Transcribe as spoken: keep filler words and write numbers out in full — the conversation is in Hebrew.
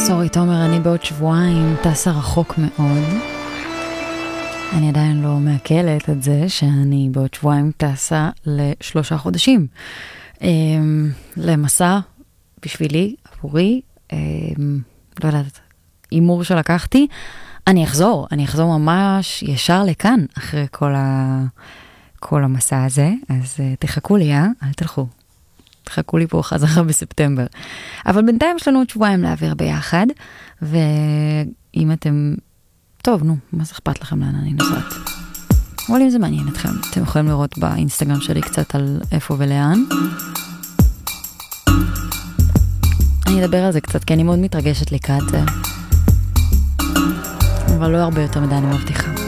סורי תומר, אני בעוד שבועיים טסה רחוק מאוד. אני עדיין לא מעכלת את זה שאני בעוד שבועיים טסה לשלושה חודשים. למסע בשבילי, עבורי, לא יודעת, אימור שלקחתי. אני אחזור, אני אחזור ממש ישר לכאן אחרי כל, ה... כל המסע הזה. אז תחכו לי, אה? אל תלכו. תחכו לי פה חזרה בספטמבר. אבל בינתיים יש לנו עוד שבועיים להעביר ביחד, ואם אתם... טוב, נו, מה זה אכפת לכם לאן אני נוסעת? אבל אם זה מעניין אתכם, אתם יכולים לראות באינסטגרם שלי קצת על איפה ולאן. אני אדבר על זה קצת, כי אני מאוד מתרגשת לקראת זה. אבל לא הרבה יותר מדי, אני מבטיחה.